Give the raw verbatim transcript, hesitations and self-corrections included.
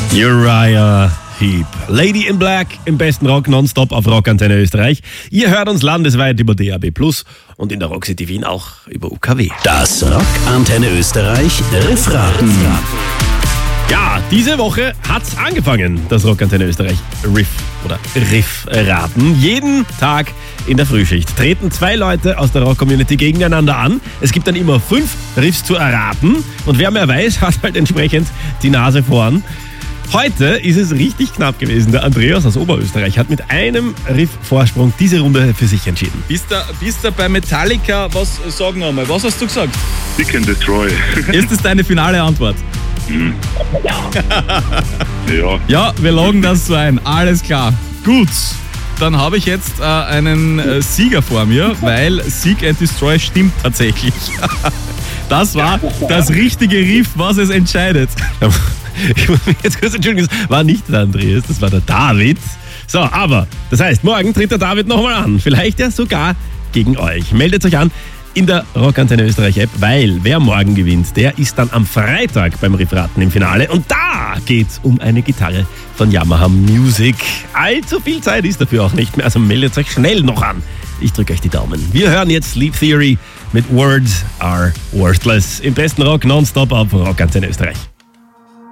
Uriah Heep. Lady in Black im besten Rock nonstop auf Rockantenne Österreich. Ihr hört uns landesweit über D A B plus und in der Rockcity Wien auch über U K W. Das Rockantenne Österreich Riffraten. Ja, diese Woche hat's angefangen, das Rockantenne Österreich Riff oder Riffraten. Jeden Tag in der Frühschicht treten zwei Leute aus der Rock-Community gegeneinander an. Es gibt dann immer fünf Riffs zu erraten und wer mehr weiß, hat halt entsprechend die Nase vorn. Heute ist es richtig knapp gewesen. Der Andreas aus Oberösterreich hat mit einem Riff-Vorsprung diese Runde für sich entschieden. Bist du, bist du bei Metallica, was sagen wir mal, was hast du gesagt? Seek and Destroy. Ist das deine finale Antwort? Mhm. Ja. Ja, wir loggen das so ein. Alles klar. Gut. Dann habe ich jetzt äh, einen äh, Sieger vor mir, weil Seek and Destroy stimmt tatsächlich. Das war das richtige Riff, was es entscheidet. Ich muss mich jetzt kurz entschuldigen, das war nicht der Andreas, das war der David. So, aber, das heißt, morgen tritt der David nochmal an. Vielleicht ja sogar gegen euch. Meldet euch an in der Rockantenne Österreich App, weil wer morgen gewinnt, der ist dann am Freitag beim Riffraten im Finale. Und da geht's um eine Gitarre von Yamaha Music. Allzu viel Zeit ist dafür auch nicht mehr, also meldet euch schnell noch an. Ich drücke euch die Daumen. Wir hören jetzt Sleep Theory mit Words Are Worthless im besten Rock nonstop auf Rockantenne Österreich.